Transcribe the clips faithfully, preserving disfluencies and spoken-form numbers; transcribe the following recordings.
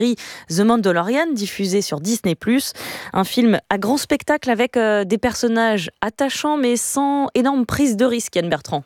The Mandalorian, diffusé sur Disney plus. Un film à grand spectacle avec euh, des personnages attachants mais sans énorme prise de risque, Yann Bertrand.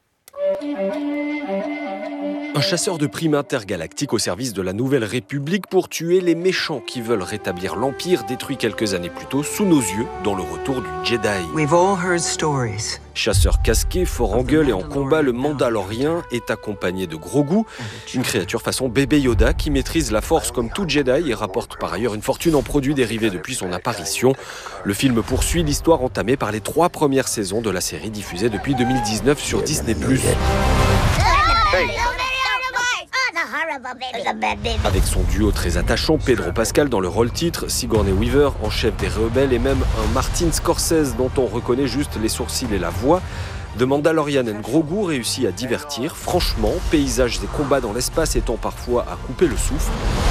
Un chasseur de primes intergalactique au service de la Nouvelle République pour tuer les méchants qui veulent rétablir l'Empire détruit quelques années plus tôt sous nos yeux dans le retour du Jedi. We've all heard stories. Chasseur casqué, fort en gueule et en combat, le Mandalorien est accompagné de Grogu, une créature façon bébé Yoda qui maîtrise la force comme tout Jedi et rapporte par ailleurs une fortune en produits dérivés depuis son apparition. Le film poursuit l'histoire entamée par les trois premières saisons de la série diffusée depuis deux mille dix-neuf sur Disney plus. Hey. Avec son duo très attachant, Pedro Pascal dans le rôle titre, Sigourney Weaver en chef des rebelles et même un Martin Scorsese dont on reconnaît juste les sourcils et la voix, The Mandalorian and Grogu réussit à divertir, franchement, paysages et combats dans l'espace étant parfois à couper le souffle.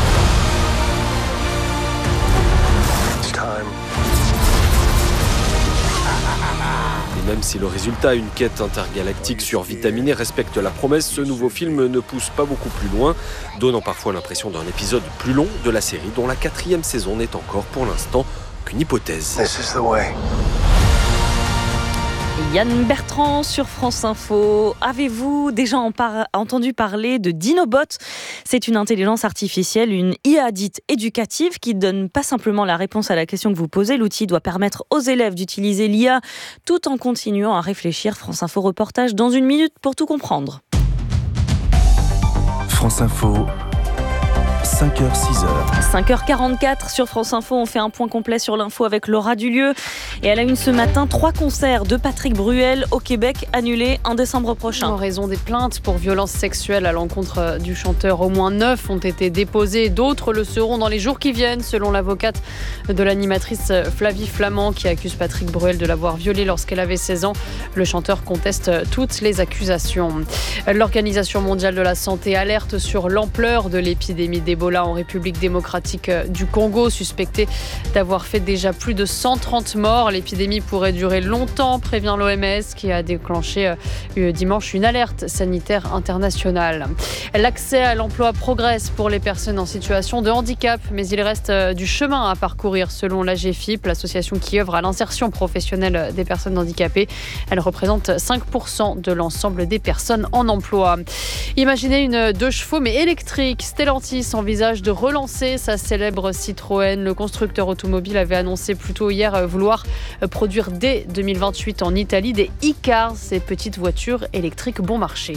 Et même si le résultat, une quête intergalactique survitaminée, respecte la promesse, ce nouveau film ne pousse pas beaucoup plus loin, donnant parfois l'impression d'un épisode plus long de la série dont la quatrième saison n'est encore pour l'instant qu'une hypothèse. This is the way. Yann Bertrand sur France Info. Avez-vous déjà en par- entendu parler de Dinobot ? C'est une intelligence artificielle, une I A dite éducative qui ne donne pas simplement la réponse à la question que vous posez. L'outil doit permettre aux élèves d'utiliser l'I A tout en continuant à réfléchir. France Info reportage dans une minute pour tout comprendre. France Info. cinq heures six heures. cinq heures quarante-quatre sur France Info, on fait un point complet sur l'info avec Laura Dulieu. Et à la une ce matin, trois concerts de Patrick Bruel au Québec annulés en décembre prochain. En raison des plaintes pour violences sexuelles à l'encontre du chanteur, au moins neuf ont été déposées. D'autres le seront dans les jours qui viennent, selon l'avocate de l'animatrice Flavie Flamand qui accuse Patrick Bruel de l'avoir violée lorsqu'elle avait seize ans. Le chanteur conteste toutes les accusations. L'Organisation mondiale de la santé alerte sur l'ampleur de l'épidémie d'Ebola en République démocratique du Congo, suspecté d'avoir fait déjà plus de cent trente morts. L'épidémie pourrait durer longtemps, prévient l'O M S, qui a déclenché euh, dimanche une alerte sanitaire internationale. L'accès à l'emploi progresse pour les personnes en situation de handicap, mais il reste euh, du chemin à parcourir selon l'A G F I P, l'association qui œuvre à l'insertion professionnelle des personnes handicapées. Elle représente cinq pour cent de l'ensemble des personnes en emploi. Imaginez une deux chevaux mais électrique. Stellantis envisage de relancer sa célèbre Citroën. Le constructeur automobile avait annoncé plus tôt hier vouloir produire dès deux mille vingt-huit en Italie des e-cars, ces petites voitures électriques bon marché.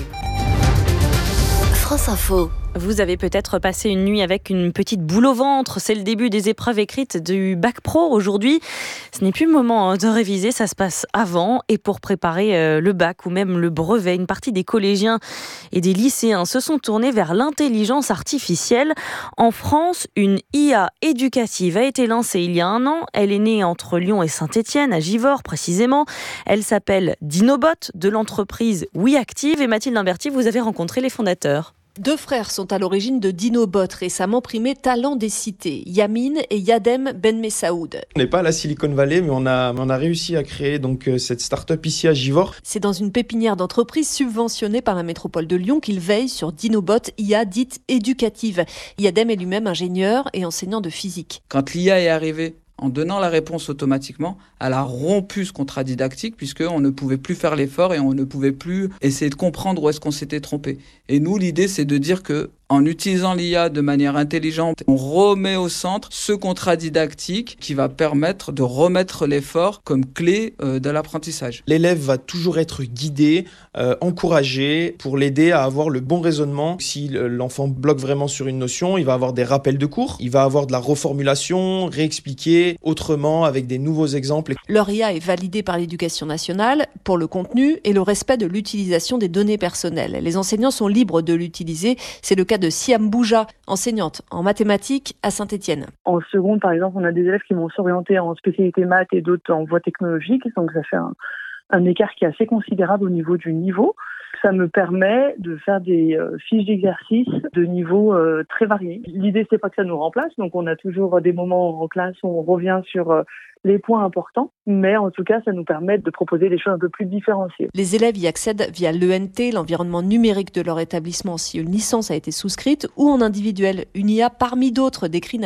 France Info. Vous avez peut-être passé une nuit avec une petite boule au ventre. C'est le début des épreuves écrites du bac pro aujourd'hui. Ce n'est plus le moment de réviser, ça se passe avant. Et pour préparer le bac ou même le brevet, une partie des collégiens et des lycéens se sont tournés vers l'intelligence artificielle. En France, une I A éducative a été lancée il y a un an. Elle est née entre Lyon et Saint-Étienne, à Givors précisément. Elle s'appelle Dinobot, de l'entreprise WeActive. Et Mathilde Lamberty, vous avez rencontré les fondateurs. Deux frères sont à l'origine de Dinobot, récemment primé Talent des cités, Yamin et Yadem Ben Messaoud. On n'est pas à la Silicon Valley, mais on a, on a réussi à créer donc, cette start-up ici à Givors. C'est dans une pépinière d'entreprise subventionnée par la métropole de Lyon qu'il veille sur Dinobot, I A dite éducative. Yadem est lui-même ingénieur et enseignant de physique. Quand l'I A est arrivée, en donnant la réponse automatiquement, elle a rompu ce contrat didactique puisqu'on ne pouvait plus faire l'effort et on ne pouvait plus essayer de comprendre où est-ce qu'on s'était trompé. Et nous, l'idée, c'est de dire que en utilisant l'I A de manière intelligente, on remet au centre ce contrat didactique qui va permettre de remettre l'effort comme clé euh, de l'apprentissage. L'élève va toujours être guidé, euh, encouragé pour l'aider à avoir le bon raisonnement. Si l'enfant bloque vraiment sur une notion, il va avoir des rappels de cours, il va avoir de la reformulation, réexpliquer autrement avec des nouveaux exemples. Leur I A est validée par l'Éducation nationale pour le contenu et le respect de l'utilisation des données personnelles. Les enseignants sont libres de l'utiliser. C'est le cas de Siam Bouja, enseignante en mathématiques à Saint-Étienne. En seconde, par exemple, on a des élèves qui vont s'orienter en spécialité maths et d'autres en voie technologique. Donc ça fait un, un écart qui est assez considérable au niveau du niveau. Ça me permet de faire des euh, fiches d'exercice de niveau euh, très variés. L'idée, c'est pas que ça nous remplace, donc on a toujours des moments en classe où on revient sur euh, les points importants, mais en tout cas, ça nous permet de proposer des choses un peu plus différenciées. Les élèves y accèdent via l'E N T, l'environnement numérique de leur établissement, si une licence a été souscrite, ou en individuel. Une I A parmi d'autres décrit